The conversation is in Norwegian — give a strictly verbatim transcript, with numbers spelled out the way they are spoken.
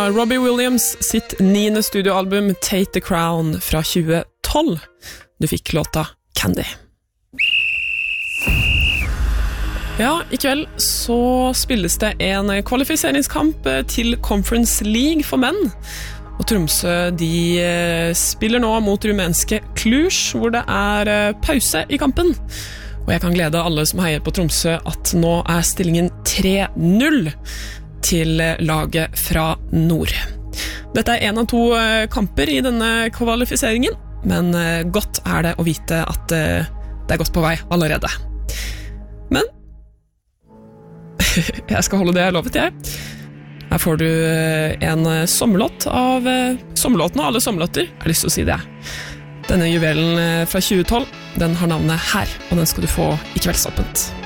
Robbie Williams sitt niende studioalbum Take the Crown fra tjue tolv. Du fikk låta Candy. Ja, i kveld så spilles det en kvalifiseringskamp til Conference League for menn. Og Tromsø de spiller nå mot rumenske Cluj, hvor det er pause i kampen. Og jeg kan glede alle som heier på Tromsø at nå er stillingen tre null til laget fra nord. Dette er en av to kamper i denne kvalifiseringen, men godt er det å vite at det er godt på vei allerede. Men jeg skal holde det jeg lovet, jeg. Her får du en sommerlåt av sommerlåten og alle sommerlåter. Jeg har lyst til å si det. Denne juvelen fra tjue tolv, den har navnet Her, og den skal du få i Kveldsåpent.